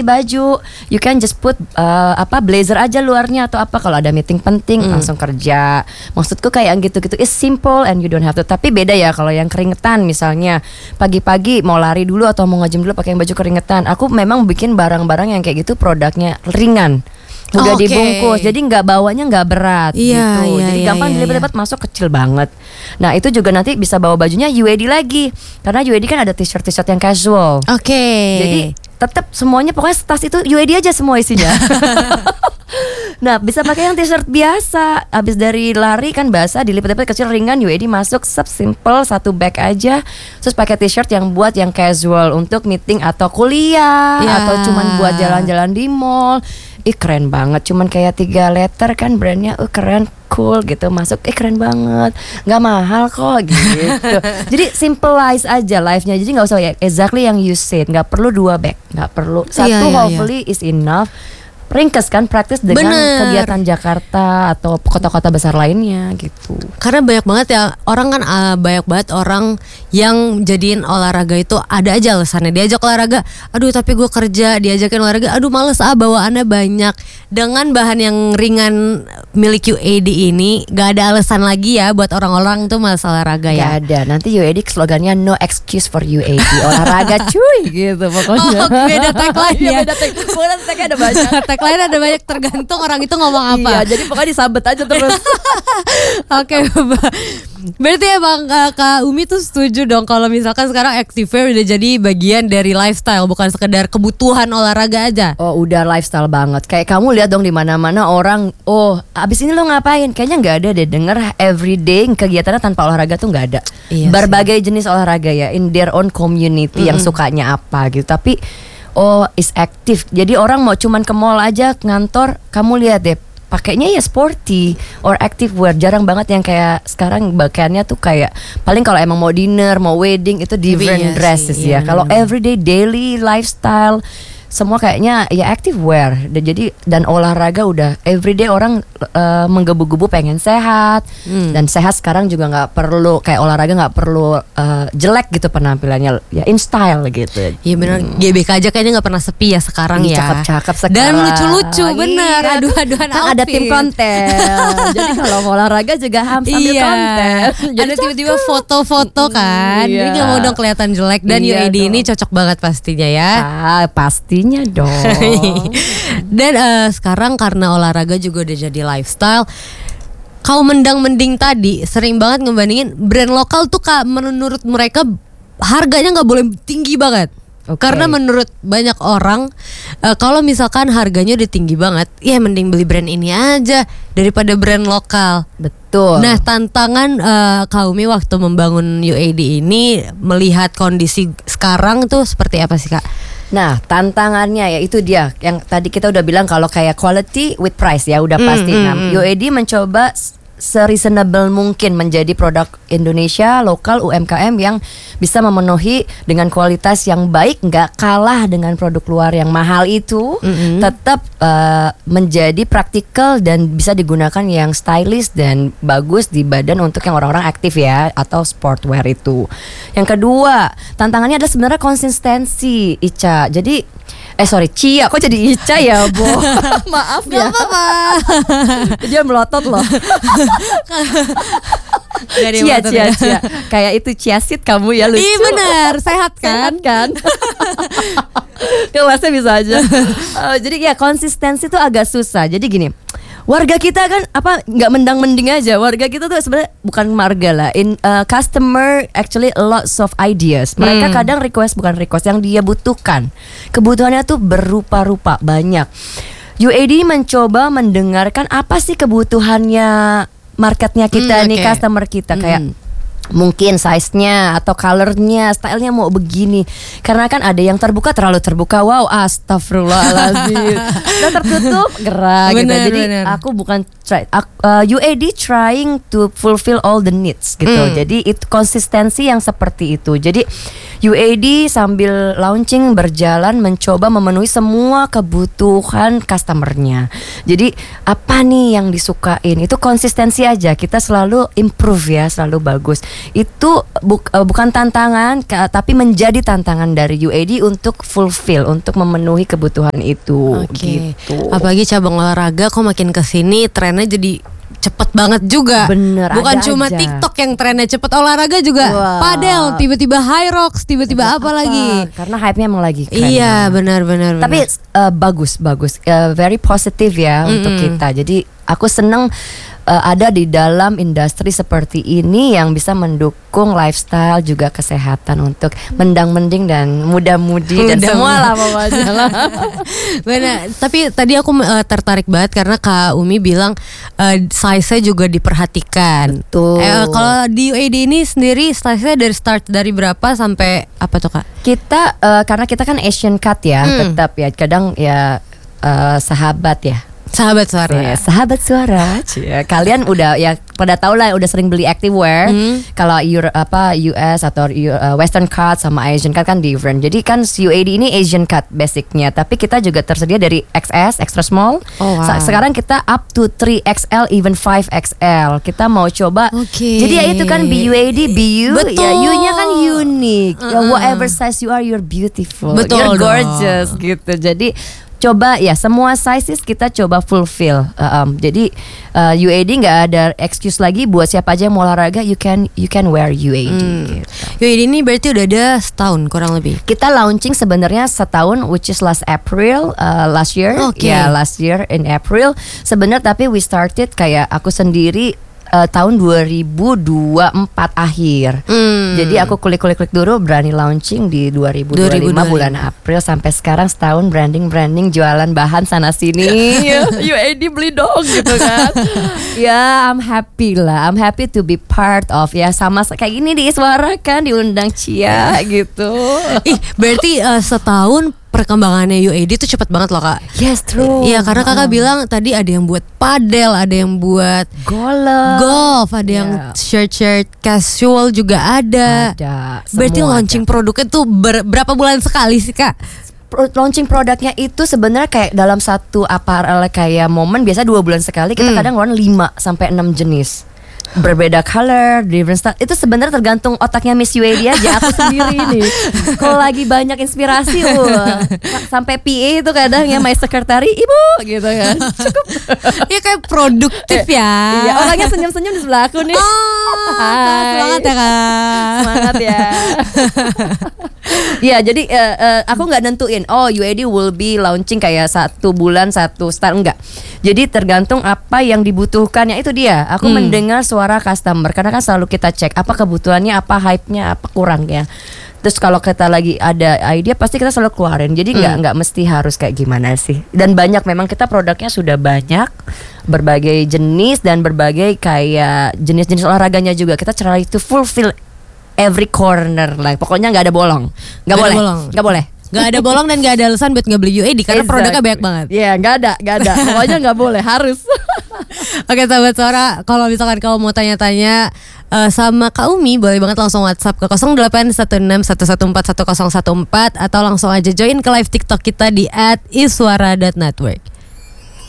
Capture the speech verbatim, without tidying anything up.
ganti baju. You can just put uh, apa blazer aja luarnya atau apa kalau ada meeting penting mm. langsung kerja. Maksudku kayak gitu-gitu is simple and you don't have to. Tapi beda ya kalau yang keringetan misalnya pagi-pagi mau lari dulu atau mau nge-gym dulu pakai baju keringetan. Aku memang bikin barang-barang yang kayak gitu produknya ringan. Mudah okay. dibungkus, jadi nggak bawanya nggak berat iya, gitu, iya, jadi iya, gampang iya, dilipat-lipat masuk kecil banget. Nah itu juga nanti bisa bawa bajunya U A D lagi, karena U A D kan ada t-shirt t-shirt yang casual. Oke. Okay. Jadi tetap semuanya pokoknya tas itu U A D aja semua isinya. Nah bisa pakai yang t-shirt biasa, abis dari lari kan basah dilipat-lipat kecil ringan U A D masuk, sub simple satu bag aja, terus pakai t-shirt yang buat yang casual untuk meeting atau kuliah yeah. atau cuman buat jalan-jalan di mall. Ih keren banget, cuman kayak tiga letter kan brandnya, uh keren, cool gitu, masuk, eh keren banget, nggak mahal kok gitu. Jadi simplize aja life-nya, jadi nggak usah ya exactly yang you said, nggak perlu dua bag, nggak perlu satu iya, iya, hopefully iya. is enough. Ringkes kan praktis dengan Bener. kegiatan Jakarta atau kota-kota besar lainnya gitu. Karena banyak banget ya orang kan uh, banyak banget orang yang jadiin olahraga itu ada aja alasannya. Diajak olahraga, aduh tapi gue kerja, diajakin olahraga, aduh males ah bawaannya banyak. Dengan bahan yang ringan milik U A D ini gak ada alasan lagi ya buat orang-orang tuh males olahraga ya. Gak ada, nanti U A D slogannya no excuse for U A D, olahraga cuy gitu pokoknya. Oh beda tagline ya. Iya beda tagline, pokoknya tagline ada banyak. Lain ada banyak tergantung orang itu ngomong apa. Iya, jadi pokoknya disabet aja terus. Oke, berarti emang Kak, Kak Umi tuh setuju dong kalau misalkan sekarang activewear udah jadi bagian dari lifestyle, bukan sekedar kebutuhan olahraga aja. Oh, udah lifestyle banget. Kayak kamu lihat dong di mana-mana orang, oh, abis ini lo ngapain? Kayaknya nggak ada deh denger everyday kegiatannya tanpa olahraga tuh nggak ada. Iya Berbagai sih. jenis olahraga ya, in their own community mm-hmm. yang sukanya apa gitu. Tapi oh is active. Jadi orang mau cuman ke mall aja ngantor, kamu lihat deh pakainya ya sporty or active wear. Jarang banget yang kayak sekarang pakaiannya tuh kayak paling kalau emang mau dinner, mau wedding itu different iya dresses sih, ya. Iya, kalau everyday daily lifestyle semua kayaknya ya active wear. Dan jadi dan olahraga udah everyday orang uh, menggebu-gebu pengen sehat hmm. dan sehat sekarang juga nggak perlu kayak olahraga nggak perlu uh, jelek gitu penampilannya ya in style gitu. Iya benar hmm. G B K aja kayaknya nggak pernah sepi ya sekarang Ih, ya. Cakep-cakep sekarang. Dan lucu-lucu bener. Iya. Aduh-aduhan kan ada tim konten. Jadi kalau mau olahraga juga harus ambil iya. konten. Jadi ada tiba-tiba foto-foto kan. Iya. Jadi nggak mau dong kelihatan jelek. Dan iya U A D dong. ini cocok banget pastinya ya. Ah, pastinya dong. Dan uh, sekarang karena olahraga juga udah jadi lifestyle. Kau mendang-mending tadi sering banget ngebandingin brand lokal tuh Kak, menurut mereka harganya nggak boleh tinggi banget. Okay. Karena menurut banyak orang uh, kalau misalkan harganya udah tinggi banget, ya mending beli brand ini aja daripada brand lokal. Betul. Nah tantangan uh, Kak Umi waktu membangun U A D ini melihat kondisi sekarang tuh seperti apa sih Kak? Nah tantangannya ya itu dia yang tadi kita udah bilang kalau kayak quality with price ya udah mm, pasti. Mm, nah mm. U A D mencoba se-reasonable mungkin menjadi produk Indonesia lokal U M K M yang bisa memenuhi dengan kualitas yang baik, nggak kalah dengan produk luar yang mahal itu, mm-hmm. tetap uh, menjadi praktikal dan bisa digunakan yang stylish dan bagus di badan untuk yang orang-orang aktif ya atau sportwear itu. Yang kedua tantangannya adalah sebenarnya konsistensi Ica. Jadi Eh sorry Cia, kok jadi Ica ya Bo? Maaf ya. Gak apa-apa. Dia melotot loh. Cia, cia, cia. Kayak itu ciasit kamu ya lucu. Iya benar, sehat kan? Sehat kan? Kelasnya bisa aja. uh, Jadi ya konsistensi tuh agak susah. Jadi gini, warga kita kan apa nggak mendang-mending aja. Warga kita tuh sebenarnya bukan marga lah. In uh, customer actually lots of ideas. Mereka hmm. kadang request bukan request yang dia butuhkan. Kebutuhannya tuh berupa-rupa banyak. U A D mencoba mendengarkan apa sih kebutuhannya marketnya kita hmm, nih, okay. customer kita hmm. kayak mungkin size-nya atau color-nya, style-nya mau begini. Karena kan ada yang terbuka terlalu terbuka, wow astagfirullahaladzim. Nah tertutup gerak gitu. Jadi bener. aku bukan try, uh, U A D trying to fulfill all the needs gitu. Hmm. Jadi itu konsistensi yang seperti itu. Jadi U A D sambil launching berjalan mencoba memenuhi semua kebutuhan customernya. Jadi apa nih yang disukain? Itu konsistensi aja. Kita selalu improve ya, selalu bagus. Itu bu- uh, bukan tantangan, ka- tapi menjadi tantangan dari U A D untuk fulfill, untuk memenuhi kebutuhan itu. Oke. Gitu. Apalagi cabang olahraga kok makin kesini trennya jadi cepet banget juga. Bener, bukan ada cuma aja. TikTok yang trennya cepet, olahraga juga. Wah. Padel, tiba-tiba high rocks, tiba-tiba apa, lagi. Karena hype-nya emang lagi keren. Iya, banget. benar-benar. Tapi uh, bagus, bagus, uh, very positif ya Mm-mm. untuk kita. Jadi aku seneng uh, ada di dalam industri seperti ini yang bisa mendukung lifestyle juga kesehatan untuk mendang-mending dan muda-mudi dan Muda-mudi. semua lah pokoknya lah. Benar, tapi tadi aku uh, tertarik banget karena Kak Umi bilang uh, size-nya juga diperhatikan. Betul. Eh, kalau di U A D ini sendiri size-nya dari start dari berapa sampai apa tuh Kak? Kita uh, karena kita kan Asian cut ya, Hmm. tetap ya kadang ya uh, sahabat ya. Sahabat suara. Ya, sahabat suara. Cie, kalian udah ya pada tahu lah udah sering beli activewear. Hmm. Kalau Euro- apa U S atau Eu- uh, Western cut sama Asian cut kan different. Jadi kan U A D ini Asian cut basicnya, tapi kita juga tersedia dari X S, extra small. Oh, wow. Sa- Sekarang kita up to three X L even five X L. Kita mau coba. Oke. Jadi ya itu kan B U A D, B U. Betul. Ya U-nya kan unique. Ya, Uh-uh. whatever size you are, you're beautiful. Betul You're dong. gorgeous gitu. Jadi coba ya semua sizes kita coba fulfill. Uh, um, jadi uh, U A D nggak ada excuse lagi buat siapa aja yang mau olahraga. You can you can wear U A D. Hmm. Gitu. U A D ini berarti udah ada setahun kurang lebih. Kita launching sebenarnya setahun, which is last April uh, last year. Oke. Ya last year in April. Sebenarnya tapi we started kayak aku sendiri uh, tahun dua ribu dua puluh empat akhir. Hmm. Jadi aku klik-klik dulu berani launching di dua ribu dua puluh lima dua ribu dua puluh lima. bulan April sampai sekarang setahun branding-branding jualan bahan sana sini. U A D beli dong gitu kan. Ya, I'm happy lah. I'm happy to be part of ya sama kayak gini di Iswara kan diundang Cia gitu. Ih, berarti uh, setahun perkembangannya U A D tuh cepet banget loh Kak. Yes, true. Iya, karena Kakak bilang tadi ada yang buat padel, ada yang buat golf. golf, ada yang Yeah. shirt-shirt casual juga ada. Ada. Berarti semua launching ada. produknya tuh ber- berapa bulan sekali sih Kak? Pro- launching produknya itu sebenarnya kayak dalam satu apparel kayak momen biasa dua bulan sekali kita Hmm. kadang ngeluarin lima sampai enam jenis. Berbeda color, different style. Itu sebenarnya tergantung otaknya Miss U A D aja. Aku sendiri nih. Kalau lagi banyak inspirasi, wah, sampai P A itu kadang ya my secretary, ibu gitu kan. Cukup. Ya kayak produktif ya. Iya, orangnya senyum-senyum di sebelah aku nih. Oh, Hai. semangat ya Kak. Semangat ya. Iya, jadi uh, uh, aku nggak nentuin. Oh, U A D will be launching kayak satu bulan satu style, enggak. Jadi tergantung apa yang dibutuhkan. Ya itu dia. Aku Hmm. mendengar suara customer karena kan selalu kita cek apa kebutuhannya, apa hype-nya, apa kurangnya. Terus kalau kita lagi ada idea pasti kita selalu keluarin. Jadi nggak Hmm. nggak mesti harus kayak gimana sih. Dan banyak memang kita produknya sudah banyak, berbagai jenis dan berbagai kayak jenis-jenis olahraganya juga. Kita try to fulfill every corner lah. Pokoknya nggak ada bolong. Nggak Nggak ada boleh. bolong. Nggak boleh. Gak ada bolong dan gak ada alasan buat gak beli U A D karena produknya Exactly. banyak banget. Iya, nggak ada, nggak ada. Pokoknya nggak boleh, harus. Oke sahabat suara, kalau misalkan kamu mau tanya-tanya uh, sama Kak Umi, boleh banget langsung WhatsApp ke nol delapan satu enam satu satu empat satu nol satu empat atau langsung aja join ke live TikTok kita di at iswara dot network.